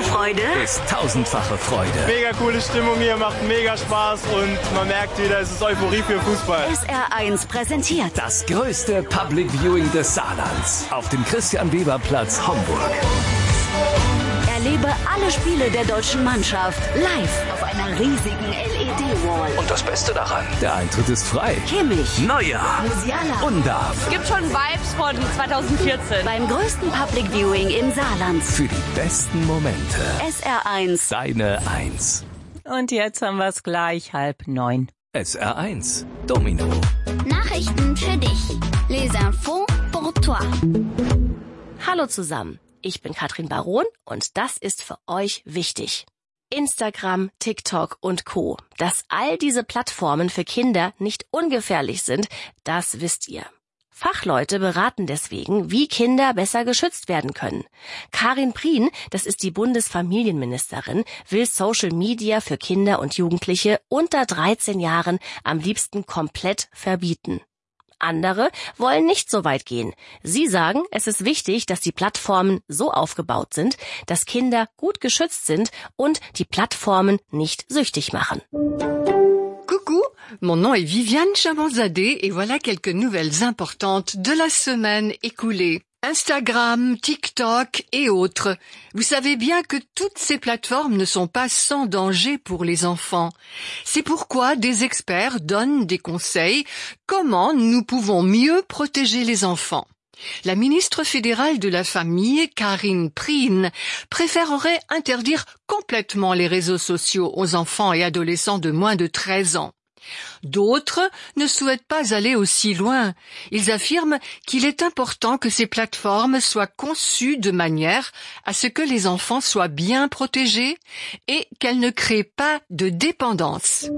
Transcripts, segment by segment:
Vorfreude ist tausendfache Freude. Mega coole Stimmung hier, macht mega Spaß und man merkt wieder, es ist Euphorie für Fußball. SR1 präsentiert Das größte Public Viewing des Saarlands auf dem Christian-Weber-Platz Homburg. Erlebe alle Spiele der deutschen Mannschaft live auf einer riesigen LED-Wall. Und das Beste daran, der Eintritt ist frei. Kimmich, Neuer, Musiala, Undarf. Gibt schon Vibes von 2014. Beim größten Public Viewing im Saarland. Für die besten Momente. SR1. Deine 1. Und jetzt haben wir es gleich 8:30. SR1. Domino. Nachrichten für dich. Les infos pour toi. Hallo zusammen, ich bin Katrin Baron und das ist für euch wichtig. Instagram, TikTok und Co. Dass all diese Plattformen für Kinder nicht ungefährlich sind, das wisst ihr. Fachleute beraten deswegen, wie Kinder besser geschützt werden können. Karin Prien, das ist die Bundesfamilienministerin, will Social Media für Kinder und Jugendliche unter 13 Jahren am liebsten komplett verbieten. Andere wollen nicht so weit gehen. Sie sagen, es ist wichtig, dass die Plattformen so aufgebaut sind, dass Kinder gut geschützt sind und die Plattformen nicht süchtig machen. Coucou, mon nom est Viviane Chamanzadeh et voilà quelques nouvelles importantes de la semaine écoulée. Instagram, TikTok et autres. Vous savez bien que toutes ces plateformes ne sont pas sans danger pour les enfants. C'est pourquoi des experts donnent des conseils comment nous pouvons mieux protéger les enfants. La ministre fédérale de la famille, Karin Prien, préférerait interdire complètement les réseaux sociaux aux enfants et adolescents de moins de 13 ans. D'autres ne souhaitent pas aller aussi loin. Ils affirment qu'il est important que ces plateformes soient conçues de manière à ce que les enfants soient bien protégés et qu'elles ne créent pas de dépendance.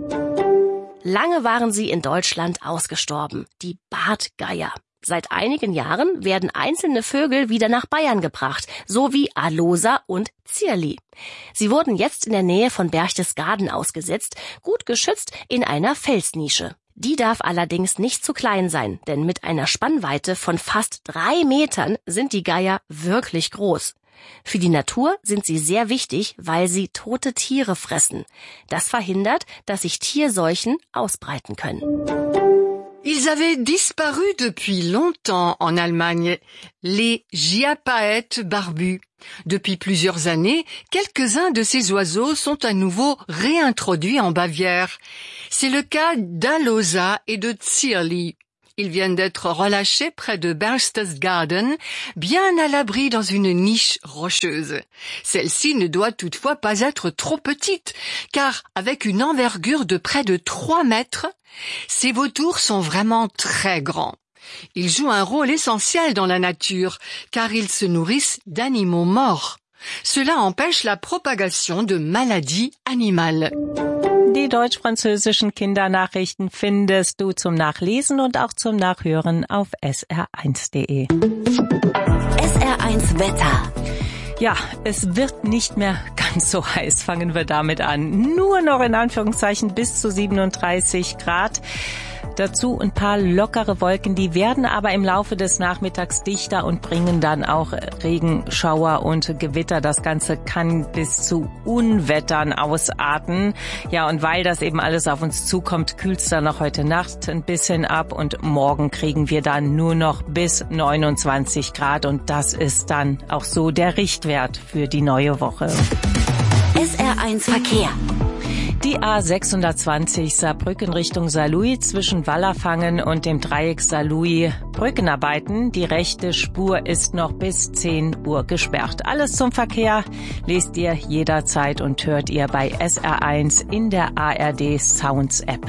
Lange waren sie in Deutschland ausgestorben, die Bartgeier. Seit einigen Jahren werden einzelne Vögel wieder nach Bayern gebracht, so wie Alosa und Zierli. Sie wurden jetzt in der Nähe von Berchtesgaden ausgesetzt, gut geschützt in einer Felsnische. Die darf allerdings nicht zu klein sein, denn mit einer Spannweite von fast 3 Metern sind die Geier wirklich groß. Für die Natur sind sie sehr wichtig, weil sie tote Tiere fressen. Das verhindert, dass sich Tierseuchen ausbreiten können. Ils avaient disparu depuis longtemps en Allemagne, les Giapaètes barbus. Depuis plusieurs années, quelques-uns de ces oiseaux sont à nouveau réintroduits en Bavière. C'est le cas d'Alosa et de Zierli. Ils viennent d'être relâchés près de Berchtesgaden, bien à l'abri dans une niche rocheuse. Celle-ci ne doit toutefois pas être trop petite, car avec une envergure de près de 3 mètres, ces vautours sont vraiment très grands. Ils jouent un rôle essentiel dans la nature, car ils se nourrissent d'animaux morts. Cela empêche la propagation de maladies animales. Die deutsch-französischen Kindernachrichten findest du zum Nachlesen und auch zum Nachhören auf sr1.de. SR1 Wetter. Ja, es wird nicht mehr ganz so heiß, fangen wir damit an. Nur noch in Anführungszeichen bis zu 37 Grad. Dazu ein paar lockere Wolken, die werden aber im Laufe des Nachmittags dichter und bringen dann auch Regenschauer und Gewitter. Das Ganze kann bis zu Unwettern ausarten. Ja, und weil das eben alles auf uns zukommt, kühlt's dann noch heute Nacht ein bisschen ab und morgen kriegen wir dann nur noch bis 29 Grad und das ist dann auch so der Richtwert für die neue Woche. SR1 Verkehr. Die A620 Saarbrücken Richtung Saarlouis zwischen Wallerfangen und dem Dreieck Saarlouis Brückenarbeiten. Die rechte Spur ist noch bis 10 Uhr gesperrt. Alles zum Verkehr lest ihr jederzeit und hört ihr bei SR1 in der ARD Sounds App.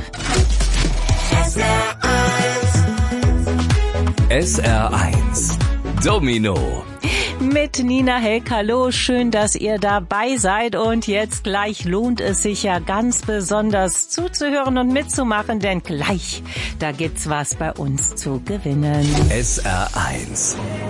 SR1. Domino. Mit Nina Helk, hallo, schön, dass ihr dabei seid und jetzt gleich lohnt es sich ja ganz besonders zuzuhören und mitzumachen, denn gleich, da gibt's was bei uns zu gewinnen. SR1.